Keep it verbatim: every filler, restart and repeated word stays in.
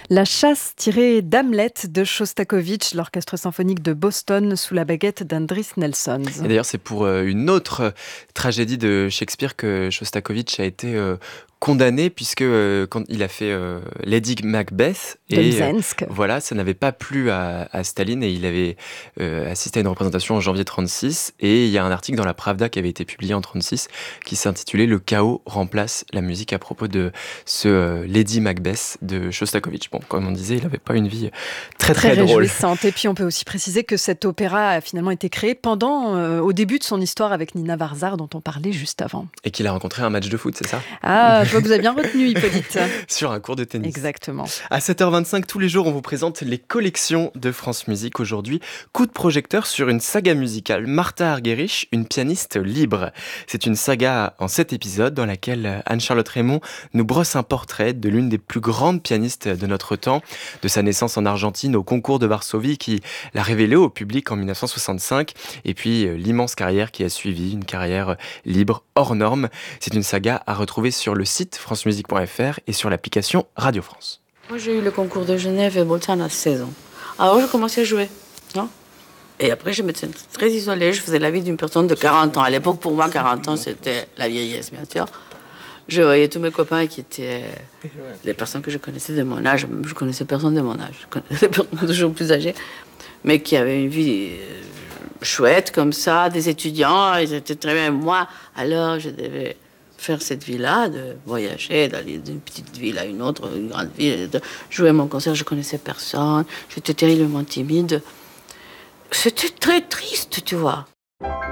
La chasse tirée d'Hamlet de Shostakovich, l'orchestre symphonique de Boston sous la baguette d'Andris Nelsons. Et d'ailleurs, c'est pour euh, une autre euh, tragédie de Shakespeare que Shostakovich a été euh, condamné, puisque euh, quand il a fait euh, Lady Macbeth, De et euh, Mzensk. voilà, ça n'avait pas plu à, à Staline, et il avait euh, assisté à une représentation en janvier trente-six, et il y a un article dans la Pravda qui avait été publié en trente-six, qui s'intitulait « Le chaos remplace la musique » à propos de ce euh, Lady Macbeth de Shostakovich. Bon, comme on disait, il n'avait pas une vie très très, Très drôle. réjouissante. Et puis on peut aussi préciser que cet opéra a finalement été créé pendant, euh, au début de son histoire avec Nina Varza, dont on parlait juste avant. Et qu'il a rencontré un match de foot, c'est ça? Ah, je vois que vous avez bien retenu, Hippolyte. Sur un cours de tennis. Exactement. À sept heures vingt-cinq, tous les jours, on vous présente les collections de France Musique. Aujourd'hui, coup de projecteur sur une saga musicale. Martha Argerich, une pianiste libre. C'est une saga en sept épisodes dans laquelle Anne-Charlotte Raymond nous brosse un portrait de l'une des plus grandes pianistes de notre temps, de sa naissance en Argentine au concours de Varsovie qui l'a révélée au public en mille neuf cent soixante-cinq, et puis euh, l'immense carrière qui a suivi, une carrière libre, hors norme. C'est une saga à retrouver sur le site francemusique point f r et sur l'application Radio France. Moi, j'ai eu le concours de Genève et Bolzano à seize ans. Alors, j'ai commencé à jouer. Hein, et après, je m'étais très isolée. Je faisais la vie d'une personne de quarante ans. À l'époque, pour moi, quarante ans, c'était la vieillesse, bien sûr. Je voyais tous mes copains qui étaient les personnes que je connaissais de mon âge. Je connaissais personne de mon âge. Je connaissais des personnes toujours plus âgées, mais qui avaient une vie chouette comme ça, des étudiants. Ils étaient très bien. Moi, alors, je devais faire cette vie-là, de voyager, d'aller d'une petite ville à une autre, une grande ville, de jouer mon concert. Je connaissais personne. J'étais terriblement timide. C'était très triste, tu vois.